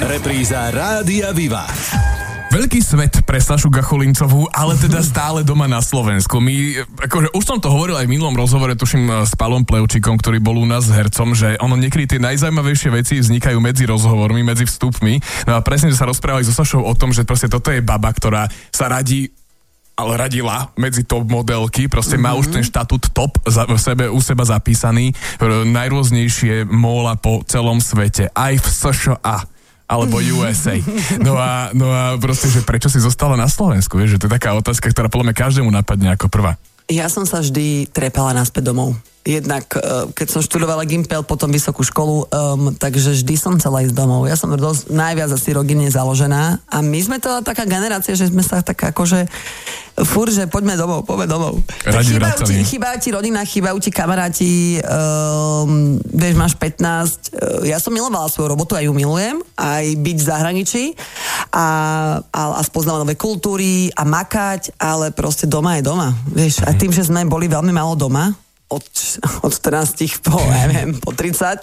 Repríza Rádia Viva. Veľký svet pre Sašu Gacholincovú, ale teda stále doma na Slovensku. Už som to hovoril aj v minulom rozhovore, tuším s Palom Plevčikom, ktorý bol u nás hercom, že ono niekedy tie najzaujímavejšie veci vznikajú medzi rozhovormi, medzi vstupmi. No a presne, že sa rozprávali so Sašou o tom, že proste toto je baba, ktorá sa radila medzi top modelky, proste má už ten štatút top u seba zapísaný, najrôznejšie móla po celom svete, aj v SŠA alebo USA. No a proste, že prečo si zostala na Slovensku? Vieš, že to je taká otázka, ktorá podľa mňa každému napadne ako prvá. Ja som sa vždy trepala naspäť domov. Jednak, keď som študovala Gimpel, potom vysokú školu, takže vždy som chcela ísť domov. Ja som najviac asi rodine založená a my sme to taká generácia, že sme sa tak akože furt, že poďme domov. Chýbajú ti rodina, chýbajú ti kamaráti, vieš, máš 15. Ja som milovala svoju robotu, aj ju milujem, aj byť v zahraničí a spoznávať nové kultúry a makať, ale proste doma je doma. Vieš, a tým, že sme boli veľmi málo doma, od 14 po 30,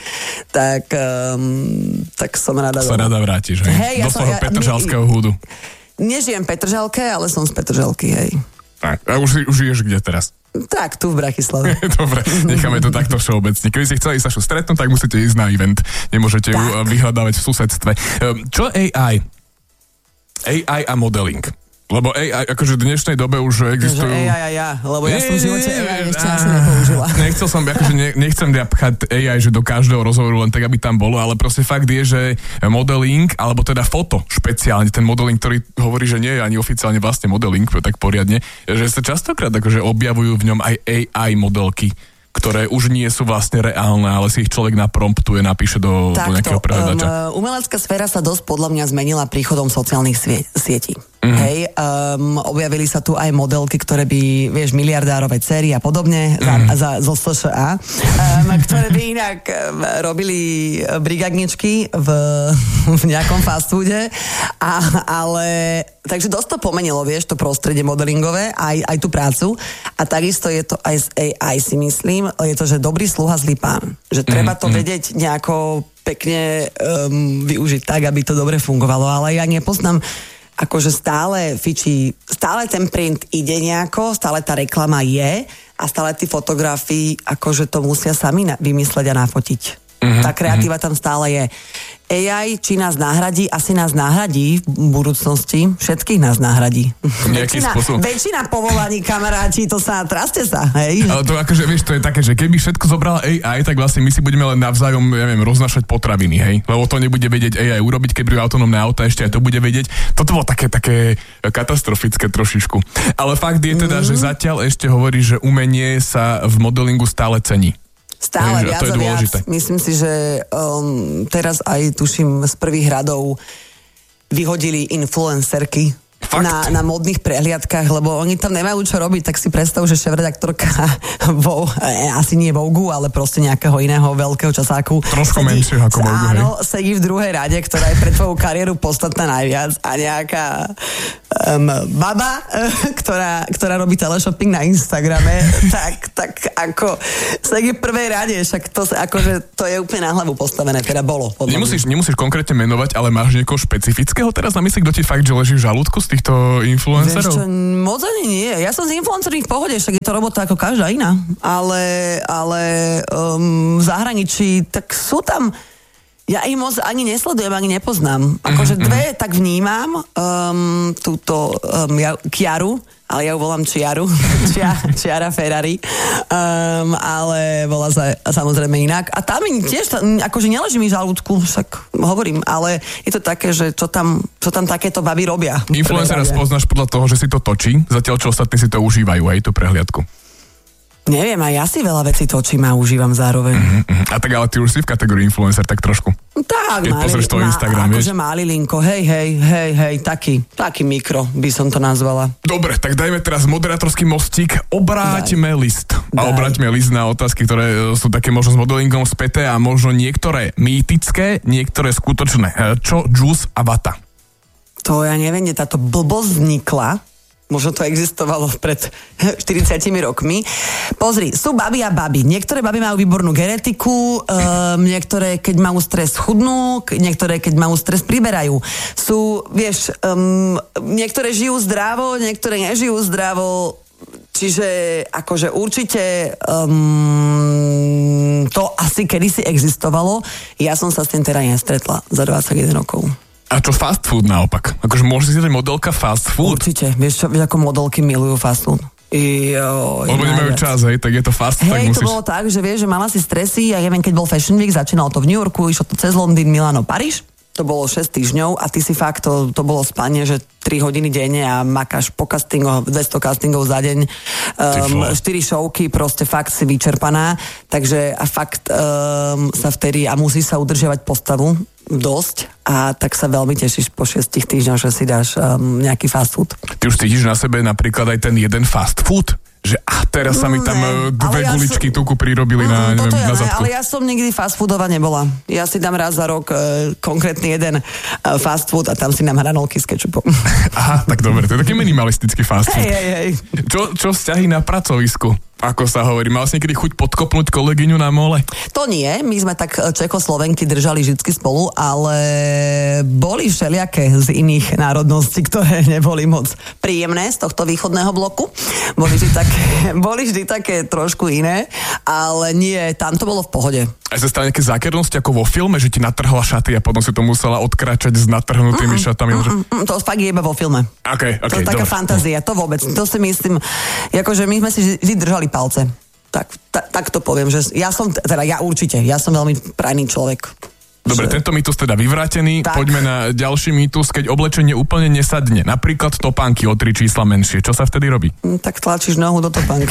tak som rada. Sa rada vrátiš, hej? Hej, do svojho petržalského húdu. Nežijem v Petržalke, ale som z Petržalky, hej. Tak, a už žiješ kde teraz? Tak, tu v Bratislave. Dobre, necháme to takto všeobecne. Keby ste chceli Sašu stretnúť, tak musíte ísť na event. Nemôžete ju vyhľadávať v susedstve. Čo AI? AI a modeling. Lebo AI, akože v dnešnej dobe už existujú... Lebo ja som v živote AI ešte asi nepoužila. Nechcem pchať AI, že do každého rozhovoru len tak, aby tam bolo, ale proste fakt je, že modeling, alebo teda foto špeciálne, ten modeling, ktorý hovorí, že nie je ani oficiálne vlastne modeling, tak poriadne, že sa častokrát akože objavujú v ňom aj AI modelky, ktoré už nie sú vlastne reálne, ale si ich človek napromptuje, napíše do nejakého prehľadača. Umelecká sféra sa dosť podľa mňa zmenila príchodom sociálnych sietí. Hej, objavili sa tu aj modelky, ktoré by, vieš, miliardárové dcery a podobne zo SŠA, ktoré by inak robili brigadničky v nejakom fast foode, ale takže dosť to pomenilo, vieš, to prostredie modelingové, aj tú prácu a takisto je to aj z AI, si myslím, je to, že dobrý sluha, zlý pán. Že treba to vedieť nejako pekne využiť tak, aby to dobre fungovalo, ale ja nepoznám akože stále ten print ide nejako, stále tá reklama je a stále tí fotografii akože to musia sami vymysleť a nafotiť. Tá kreatíva tam stále je. AI, či nás nahradí? Asi nás nahradí v budúcnosti. Všetkých nás nahradí. Väčšina povolaní, kamaráti, to sa traste sa, hej? Ale to akože, vieš, to je také, že keby všetko zobrala AI, tak vlastne my si budeme len navzájom, roznašať potraviny, hej? Lebo to nebude vedieť AI urobiť, keď príde autonómne auta, ešte aj to bude vedieť. Toto bolo také katastrofické trošičku. Ale fakt je teda, že zatiaľ ešte hovorí, že umenie sa v modelingu stále cení. Stále viac a viac. Myslím si, že teraz aj tuším z prvých radov vyhodili influencerky na modných prehliadkach, lebo oni tam nemajú čo robiť, tak si predstav, že šéfredaktorka asi nie Vogue, ale proste nejakého iného veľkého časáku. Trošku menšieho ako Vogue. Áno, sedí v druhej rade, ktorá je pre tvoju kariéru podstatná najviac a nejaká baba, ktorá robí teleshopping na Instagrame, tak ako sedí v prvej rade, však to je úplne na hlavu postavené, teda bolo. Nemusíš konkrétne menovať, ale máš niekoho špecifického teraz na mysli, kto ti fakt, že leží v žalúdku z týchto influencerov? Vieš čo, moc ani nie. Ja som z influencerov v pohode, však je to robota ako každá iná. Ale v zahraničí, tak sú tam... Ja ich moc ani nesledujem, ani nepoznám. Akože dve tak vnímam, túto Chiaru, ale ja ju volám Chiaru, Chiara Ferrari, ale volá sa samozrejme inak. A tam tiež, akože neleží mi v žalúdku, však hovorím, ale je to také, že čo tam takéto baby robia. Influencera spoznáš podľa toho, že si to točí, zatiaľ čo ostatní si to užívajú, aj tú prehliadku. Neviem, aj ja si veľa vecí točím a užívam zároveň. A tak ale ty už si v kategórii influencer, tak trošku. Tak, keď pozrieš to Instagram, akože malý linko, hej, taký mikro by som to nazvala. Dobre, tak dajme teraz moderátorský mostík, obráťme list. A obráťme list na otázky, ktoré sú také možno s modelingom späté a možno niektoré mýtické, niektoré skutočné. Čo džús a vata? To ja neviem, kde táto blbosť vznikla. Možno to existovalo pred 40 rokmi. Pozri, sú baby a baby. Niektoré baby majú výbornú genetiku, niektoré, keď majú stres, chudnú, niektoré, keď majú stres, priberajú. Sú, vieš, niektoré žijú zdravo, niektoré nežijú zdravo. Čiže akože určite to asi kedysi existovalo. Ja som sa s tým teda nestretla za 21 rokov. A čo fast food naopak? Akože môže si dať modelka fast food? Určite. Vieš ako modelky milujú fast food? Lebo nemajú čas, hej, tak je to fast, tak musíš... to bolo tak, že vieš, že mala si stresy, ja neviem, keď bol Fashion Week, začínalo to v New Yorku, išlo to cez Londýn, Milano, Paríž. To bolo 6 týždňov a ty si fakt, to bolo spanie, že 3 hodiny denne a makáš po castingoch, 200 castingov za deň, 4 showky, proste fakt si vyčerpaná, takže a fakt sa vtedy, a musí sa udržiavať postavu dosť a tak sa veľmi tešíš po 6 týždňoch, že si dáš nejaký fast food. Ty už cítiš na sebe napríklad aj ten jeden fast food? Že teraz sa mi tam dve guličky tuku prirobili na zadku. Ale ja som nikdy fast foodová nebola. Ja si dám raz za rok konkrétny jeden fast food a tam si dám hranolky s kečupom. Aha, tak dobre, to je taký minimalistický fast food. Hej. Čo vzťahy na pracovisku? Ako sa hovorí, mal si niekedy chuť podkopnúť kolegyňu na mole? To nie, my sme tak Čechoslovenky držali vždy spolu, ale boli všelijaké z iných národností, ktoré neboli moc príjemné z tohto východného bloku. Boli vždy také trošku iné, ale nie, tam to bolo v pohode. A sa stali nejaké zákernosti ako vo filme, že ti natrhla šaty a potom si to musela odkráčať s natrhnutými šatami? To fakt je iba vo filme. Okay, to je taká fantázia, to vôbec. To si myslím, akože my sme si vždy držali palce. Tak to poviem, že ja som veľmi prajný človek. Dobre, tento mýtus teda vyvrátený. Tak. Poďme na ďalší mýtus, keď oblečenie úplne nesadne. Napríklad topánky o 3 čísla menšie. Čo sa vtedy robí? Tak tlačíš nohu do topánky.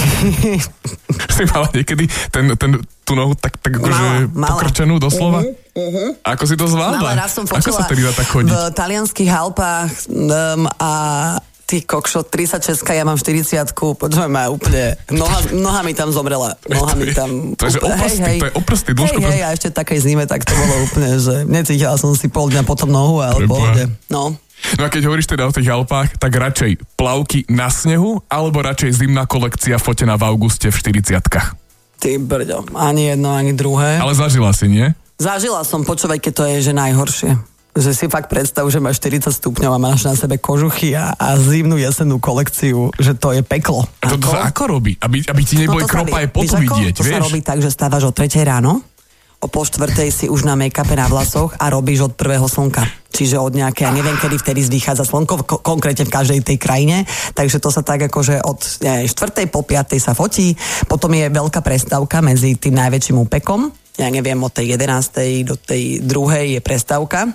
Si mala niekedy tú nohu tak akože pokrčenú doslova? Ako si to zvládla? Raz som Ako sa tedy dá tak chodiť? V talianských Alpách a ty kokšo, 36, ja mám 40-ku, počujem ma úplne, noha mi tam zomrela. To je oprsty dĺžko. Hej, a ešte takej zime, tak to bolo úplne, že necítila som si pol dňa potom nohu, ale pohode. No a keď hovoríš teda o tých Alpách, tak radšej plavky na snehu, alebo radšej zimná kolekcia fotená v auguste v 40-kách? Ty brďo, ani jedno, ani druhé. Ale zažila si, nie? Zažila som, počúvaj, keď to je, že najhoršie. Že si fakt predstav, že máš 40 stupňov a máš na sebe kožuchy a zimnú jesennú kolekciu, že to je peklo. A to sa ako robí? Aby ti neboli kropa aj potom vidieť, vieš? To sa robí tak, že stávaš o 3 ráno, o 3:30 si už na make-upe na vlasoch a robíš od prvého slnka. Čiže od nejaké, ja neviem, kedy vtedy vzdychádza slnko, konkrétne v každej tej krajine, takže to sa tak akože od 4. po 5. sa fotí, potom je veľká prestávka medzi tým najväčším úpekom, ja neviem, od tej 11. do tej 2. je prestávka,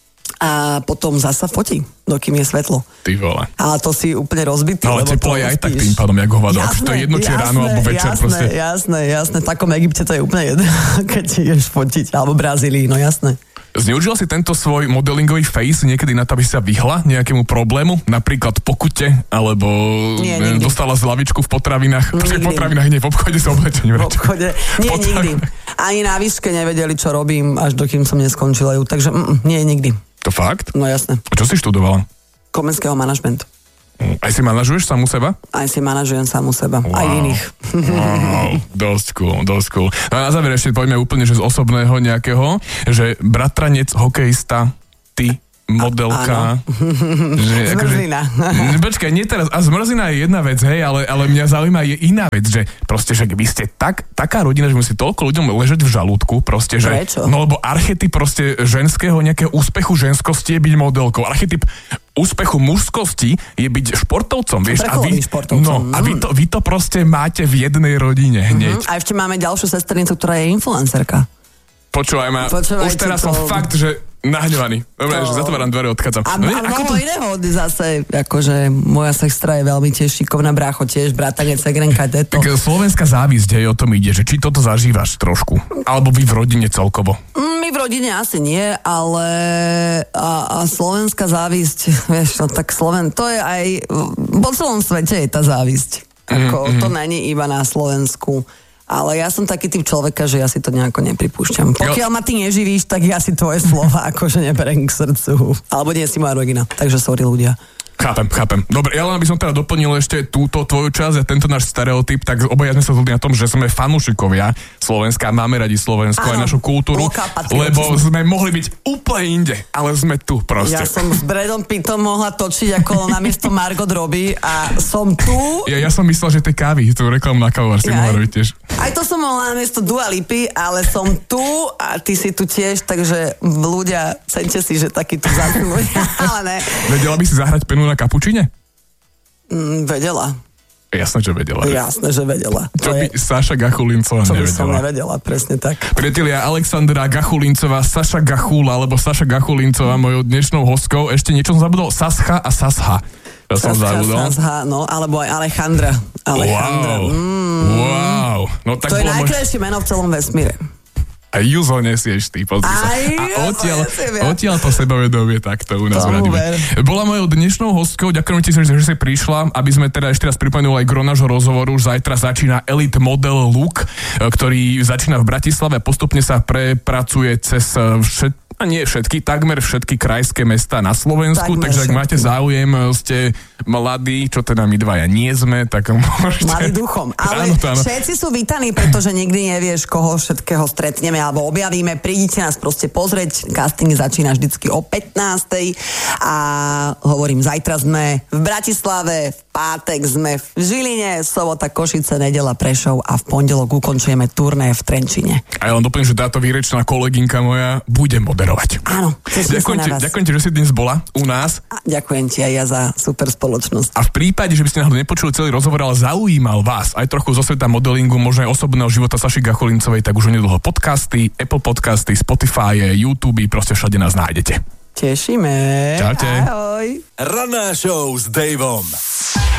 a potom zasa fotí, dokým je svetlo. Ty vole. Ale to si úplne rozbitý. Ale teplo je aj tak tým pádom, jak hovado. Ak to je jedno, či ráno alebo večer proste. Jasné. V takom Egypte to je úplne jedno, keď ideš fotiť. Alebo Brazílii, no jasné. Zneužil si tento svoj modelingový face niekedy na to, aby sa vyhla nejakému problému? Napríklad pokute, alebo dostala zľavičku v potravinách? V potravinách, nie, v obchode s oblečením. V obchode, nie, nikdy. Ani na výške nevedeli, čo robím, až dokým som neskončila ju. Takže nie, nikdy. To fakt? No jasné. Čo si študovala? Komenského manažmentu. Aj si manažuješ samu seba? Aj si manažujem samu seba. Wow. Aj iných. Wow, dosť cool. No a na záver ešte poďme úplne, že z osobného nejakého, že bratranec, hokejista, ty, modelka. Zmrzlina. Počkaj, nie teraz. A zmrzlina je jedna vec, hej, ale mňa zaujíma je iná vec, že proste, že vy ste taká rodina, že musí toľko ľuďom ležať v žalúdku, proste, že... Prečo? No lebo archetyp proste ženského nejakého úspechu ženskosti je byť modelkou. Archetyp úspechu mužskosti je byť športovcom, vieš? A vy to proste máte v jednej rodine hneď. A ešte máme ďalšiu sestrnicu, ktorá je influencerka. Počúvaj ma, už teraz som fakt, že nahnevaný. Dobre, že zatváram dvere, odchádzam. A mnoho iného zase, akože moja sestra je veľmi tiež šikovná, brácho tiež, bratanec, segrenka, deto. Tak slovenská závisť, hej, o tom ide, že či toto zažívaš trošku, alebo vy v rodine celkovo. My v rodine asi nie, ale a slovenská závisť, vieš, tak to je aj po celom svete je tá závisť. To není iba na Slovensku. Ale ja som taký typ človeka, že ja si to nejako nepripúšťam. Pokiaľ ma ty neživíš, tak ja si tvoje slova akože neberiem k srdcu. Alebo nie si moja rodina. Takže sorry ľudia. Chápem. Dobre, ja len aby som teda doplnil ešte túto tvoju časť a tento náš stereotyp, tak obaja sme sa zhodli na tom, že sme fanúšikovia Slovenska, máme radi Slovensko aj našu kultúru, lebo sme mohli byť úplne inde, ale sme tu proste. Ja som s Bradom Pittom mohla točiť ako namiesto Margot Robbie a som tu. Ja som myslel, že tej kávy, tú reklamu na kávovar si mohla robiť tiež. Aj to som mohla namiesto Dua Lipy, ale som tu a ty si tu tiež, takže ľudia, cente si, že taký tu zápnú. Ale ne. Vedela by si zahrať penu na kapučine? Vedela. Jasné, že vedela. Čo by Saša Gachulincová nevedela? Čo by som nevedela, presne tak. Priatelia, Alexandra Gachulincová, Saša Gachul, alebo Saša Gachulincová, mojou dnešnou hostkou. Ešte niečo som zabudol. Sascha a Sasha. Sasha, no, alebo aj Alejandra. Wow. No, tak to je najkrajšie meno v celom vesmíre. A Juzo nesieš ty, pozri sa. A odtiaľ to sebavedomie takto u nás v Radiu. Bola mojou dnešnou hostkou, ďakujem ti, že si prišla, aby sme teda ešte raz pripomenuli aj gro nášho rozhovoru. Už zajtra začína Elite Model Look, ktorý začína v Bratislave, postupne sa prepracuje cez takmer všetky krajské mestá na Slovensku, takže ak máte záujem, ste mladí, čo teda my dvaja nie sme, tak môžete... Mladý duchom, ale všetci sú vítaní, pretože nikdy nevieš, koho všetkého stretneme alebo objavíme. Prídite nás proste pozrieť, casting začína vždycky o 15:00 a hovorím, zajtra sme v Bratislave, v pátek sme v Žiline, sobota Košice, nedeľa Prešov a v pondelok ukončujeme turné v Trenčine. A ja len doplním, že táto výrečná kolegynka moja bude moderovať. Áno. Ďakujem ti, že si dnes bola u nás. A ďakujem ti aj ja za super spoločnosť. A v prípade, že by ste náhodou nepočuli celý rozhovor, ale zaujímal vás aj trochu zo sveta modelingu, možno aj osobného života Saši Gachulincovej, tak už onedlho podcasty, Apple podcasty, Spotify, YouTube, proste všade nás nájdete. Tešíme. Čaute. Ahoj. Ranná show s Davom.